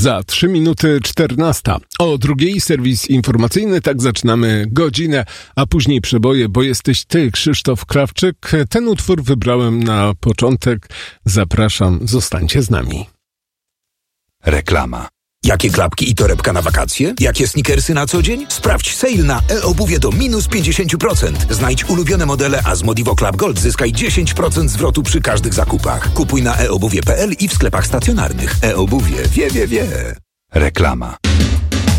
Za 3 minuty 14. O drugiej serwis informacyjny, tak zaczynamy godzinę, a później przeboje, bo jesteś ty, Krzysztof Krawczyk. Ten utwór wybrałem na początek. Zapraszam, zostańcie z nami. Reklama. Jakie klapki i torebka na wakacje? Jakie sneakersy na co dzień? Sprawdź sale na e-obuwie do minus 50%. Znajdź ulubione modele, a z Modivo Club Gold zyskaj 10% zwrotu przy każdych zakupach. Kupuj na eobuwie.pl i w sklepach stacjonarnych. E-obuwie wie. Reklama.